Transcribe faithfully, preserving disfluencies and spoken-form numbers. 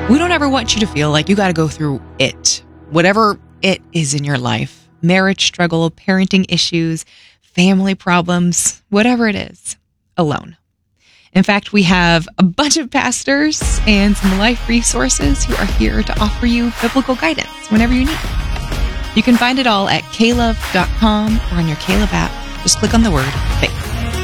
We don't ever want you to feel like you got to go through it, whatever it is in your life, marriage struggle, parenting issues, family problems, whatever it is, alone. In fact, we have a bunch of pastors and some life resources who are here to offer you biblical guidance whenever you need it. You can find it all at k love dot com or on your K-Love app. Just click on the word faith.